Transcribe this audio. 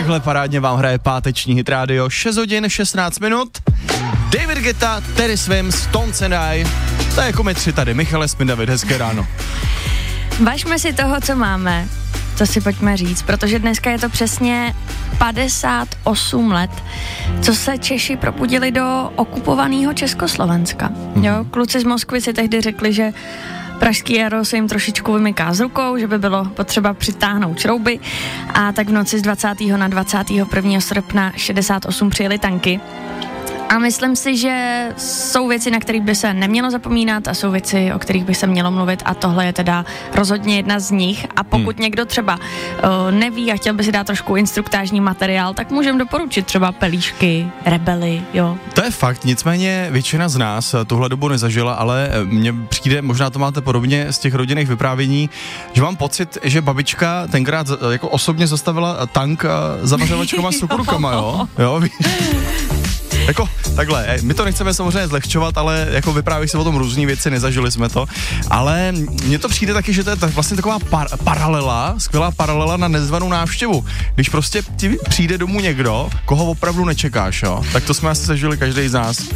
takhle parádně vám hraje páteční Hit Radio, 6 hodin 16 minut. David Guetta, Teddy Swims, Stones and I. To je jako my tři tady, Michal Esmin, David, hezké ráno. Važme si toho, co máme, to si pojďme říct, protože dneska je to přesně 58 let, co se Češi probudili do okupovaného Československa. Jo, kluci z Moskvy si tehdy řekli, že pražský jaro se jim trošičku vymyká z rukou, že by bylo potřeba přitáhnout šrouby, a tak v noci z 20. na 21. srpna 68 přijeli tanky. A myslím si, že jsou věci, na kterých by se nemělo zapomínat, a jsou věci, o kterých by se mělo mluvit, a tohle je teda rozhodně jedna z nich. A pokud někdo třeba neví a chtěl by si dát trošku instruktážní materiál, tak můžeme doporučit třeba Pelíšky, Rebely, jo. To je fakt, nicméně většina z nás tuhle dobu nezažila, ale mně přijde, možná to máte podobně z těch rodinných vyprávění, že mám pocit, že babička tenkrát jako osobně zastavila tank zavařovačkama s cukrukama, jo, víš? Jako takhle, my to nechceme samozřejmě zlehčovat, ale jako vypráví se o tom různý věci, nezažili jsme to, ale mně to přijde taky, že to je vlastně taková paralela, skvělá paralela na nezvanou návštěvu. Když prostě přijde domů někdo, koho opravdu nečekáš, jo, tak to jsme asi zažili každý z nás.